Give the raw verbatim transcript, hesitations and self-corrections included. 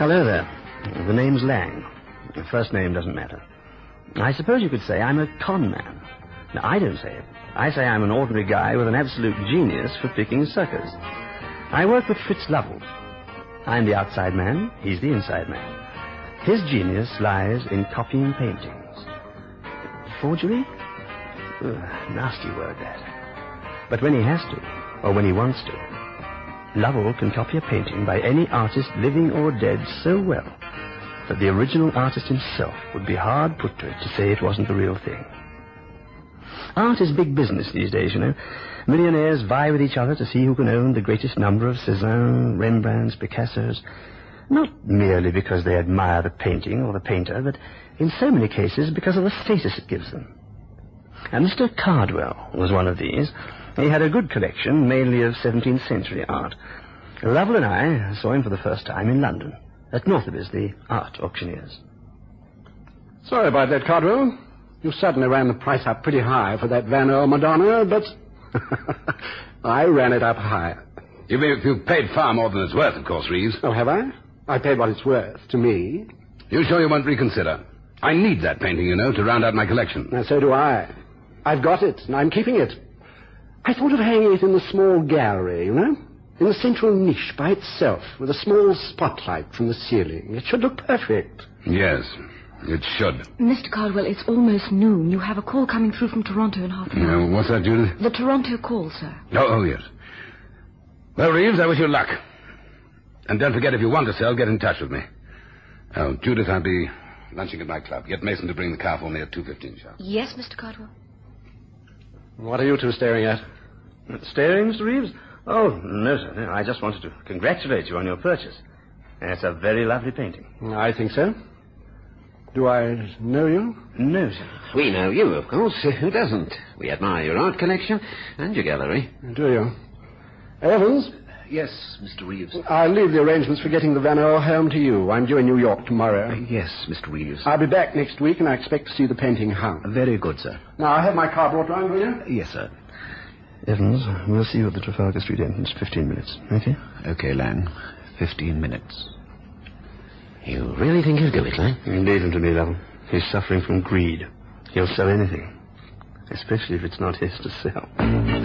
Hello there. The name's Lang. The first name doesn't matter. I suppose you could say I'm a con man. Now, I don't say it. I say I'm an ordinary guy with an absolute genius for picking suckers. I work with Fritz Lovell. I'm the outside man. He's the inside man. His genius lies in copying paintings. Forgery? Ugh, nasty word, that. But when he has to, or when he wants to, Lovell can copy a painting by any artist, living or dead, so well that the original artist himself would be hard put to it to say it wasn't the real thing. Art is big business these days, you know. Millionaires vie with each other to see who can own the greatest number of Cézanne, Rembrandts, Picassos, not merely because they admire the painting or the painter, but in so many cases because of the status it gives them. And Mister Cardwell was one of these. He had a good collection, mainly of seventeenth century art. Lovell and I saw him for the first time in London, at Northerby's, the art auctioneers. Sorry about that, Cardwell. You certainly ran the price up pretty high for that Van Eyck Madonna, but I ran it up higher. You mean you paid far more than it's worth, of course, Reeves. Oh, have I? I paid what it's worth, to me. You sure you won't reconsider? I need that painting, you know, to round out my collection. Now, so do I. I've got it, and I'm keeping it. I thought of hanging it in the small gallery, you know, in the central niche by itself, with a small spotlight from the ceiling. It should look perfect. Yes, it should. Mister Cardwell, it's almost noon. You have a call coming through from Toronto in half an hour. Uh, what's that, Judith? The Toronto call, sir. Oh, oh, yes. Well, Reeves, I wish you luck. And don't forget, if you want to sell, get in touch with me. Oh, Judith, I'll be lunching at my club. Get Mason to bring the car for me at two fifteen sharp. Yes, Mister Cardwell. What are you two staring at? Staring, Mister Reeves? Oh, no, sir. No, I just wanted to congratulate you on your purchase. It's a very lovely painting. I think so. Do I know you? No, sir. We know you, of course. Who doesn't? We admire your art collection and your gallery. Do you? Evans? Yes, Mister Reeves. I'll leave the arrangements for getting the Van Eyck home to you. I'm due in New York tomorrow. Uh, yes, Mister Reeves. I'll be back next week, and I expect to see the painting hung. Very good, sir. Now, I'll have my car brought round, will you? Yes, sir. Evans, we'll see you at the Trafalgar Street entrance. Fifteen minutes, okay? Okay, Lang. Fifteen minutes. You really think he'll do it, Lang? Leave him to me, Lovell. He's suffering from greed. He'll sell anything, especially if it's not his to sell.